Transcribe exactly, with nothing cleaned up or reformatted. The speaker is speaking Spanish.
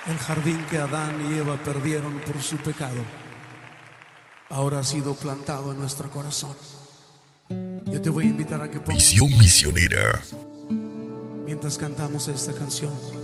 El jardín que Adán y Eva perdieron por su pecado ahora ha sido plantado en nuestro corazón. Yo te voy a invitar a que pongas, Visión misionera. mientras cantamos esta canción,